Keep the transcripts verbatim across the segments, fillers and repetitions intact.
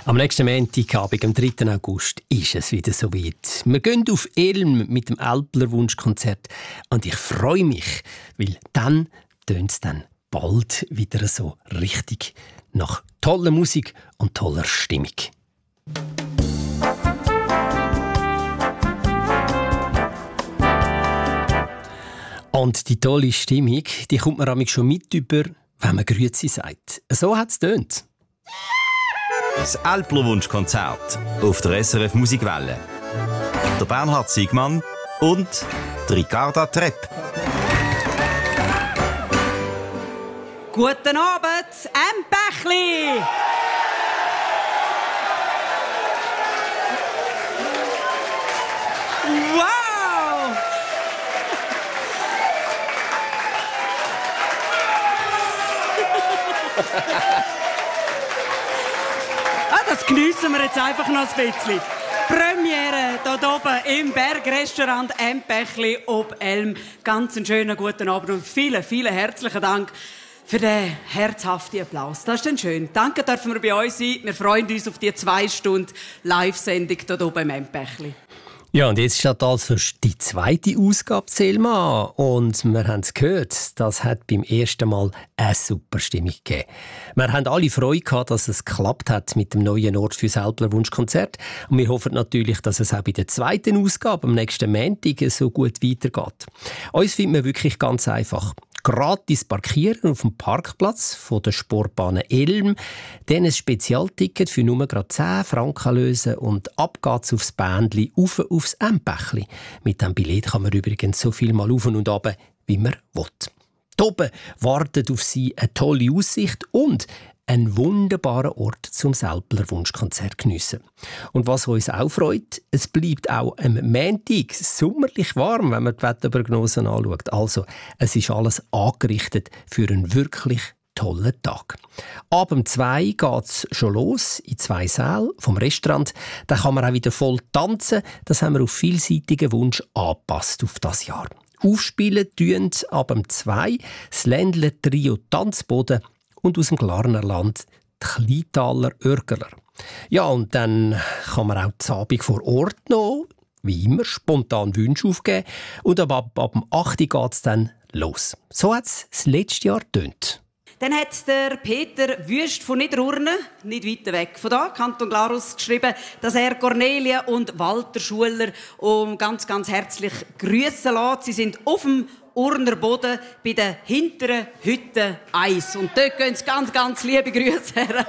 Am nächsten Montagabend, am dritten August, ist es wieder so weit. Wir gehen auf Elm mit dem Älpler Wunschkonzert und ich freue mich, weil dann tönt es dann bald wieder so richtig nach toller Musik und toller Stimmung. Und die tolle Stimmung, die kommt man nämlich schon mit über, wenn man Grüezi sagt. So hat es tönt. Das Älpler Wunschkonzert auf der S R F Musikwelle. Der Bernhard Siegmann und die Ricarda Trepp. Guten Abend, Empechli! Wow! Ah, das geniessen wir jetzt einfach noch ein bisschen. Premiere hier oben im Bergrestaurant Empechli ob Elm. Ganz einen schönen guten Abend und vielen, vielen herzlichen Dank für den herzhaften Applaus. Das ist dann schön. Danke, dürfen wir bei euch sein. Wir freuen uns auf die zwei Stunden Live-Sendung hier oben im Empechli. Ja, und jetzt steht also die zweite Ausgabe Selma. Und wir haben es gehört, das hat beim ersten Mal eine super Stimmung gegeben. Wir haben alle Freude gehabt, dass es geklappt hat mit dem neuen Ort für das Älpler Wunschkonzert. Und wir hoffen natürlich, dass es auch bei der zweiten Ausgabe am nächsten Montag so gut weitergeht. Uns findet man wirklich ganz einfach. Gratis parkieren auf dem Parkplatz von der Sportbahn Elm, dann ein Spezialticket für nur gerade zehn Franken lösen und ab geht's aufs Bändli, auf aufs Empechli. Mit diesem Billett kann man übrigens so viel mal auf und ab, wie man will. Hier oben wartet auf Sie eine tolle Aussicht und ein wunderbarer Ort zum Älpler Wunschkonzert geniessen. Und was uns auch freut, es bleibt auch am Montag sommerlich warm, wenn man die Wetterprognosen anschaut. Also, es ist alles angerichtet für einen wirklich tollen Tag. Ab um zwei geht es schon los in zwei Sälen vom Restaurant. Da kann man auch wieder voll tanzen. Das haben wir auf vielseitigen Wunsch angepasst auf das Jahr. Aufspielen tun ab um zwei das Ländler Trio Tanzboden und aus dem Glarnerland die Kleintaler Örgerler. Ja, und dann kann man auch die Abend vor Ort noch, wie immer, spontan Wünsche aufgeben. Und ab, ab, ab dem acht Uhr geht es dann los. So hat es das letzte Jahr getönt. Dann hat der Peter Wüst von Niederurne, nicht weit weg von da, Kanton Glarus, geschrieben, dass er Cornelia und Walter Schuler um ganz, ganz herzlich grüßen lässt. Sie sind auf dem Urner Boden bei der hinteren Hütte eins. Und dort gehen sie ganz, ganz liebe Grüße her.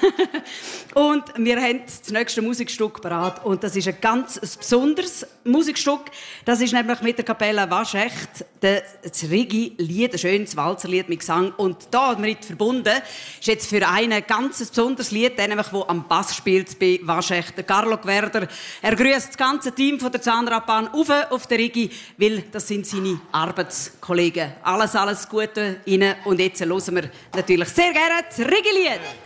Und wir haben das nächste Musikstück parat. Und das ist ein ganz besonderes Musikstück. Das ist nämlich mit der Kapelle Waschecht das Rigi-Lied, ein schönes Walzerlied mit Gesang. Und da damit verbunden ist jetzt für einen ganz besonderes Lied, der nämlich, der am Bass spielt bei Waschecht, der Carlo Gwerder. Er grüßt das ganze Team von der Zahnradbahn auf, auf der Rigi, weil das sind seine Arbeitskollegen. Alles, alles Gute Ihnen. Und jetzt hören wir natürlich sehr gerne das Rigi-Lied.